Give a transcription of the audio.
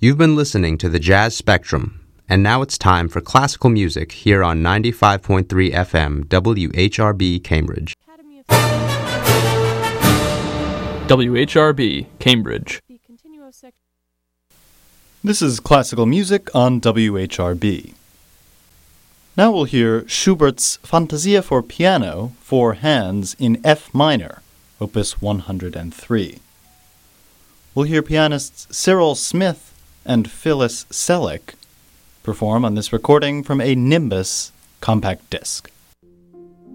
You've been listening to the Jazz Spectrum, and now it's time for classical music here on 95.3 FM WHRB Cambridge. WHRB Cambridge. This is classical music on WHRB. Now we'll hear Schubert's Fantasia for piano, 4 hands in F minor, Opus 103. We'll hear pianists Cyril Smith and Phyllis Selleck perform on this recording from a Nimbus compact disc.